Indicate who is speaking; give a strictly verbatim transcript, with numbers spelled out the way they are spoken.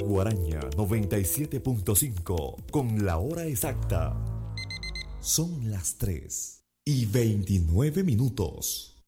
Speaker 1: Guaraña noventa y siete punto cinco con la hora exacta. Son las tres y veintinueve minutos.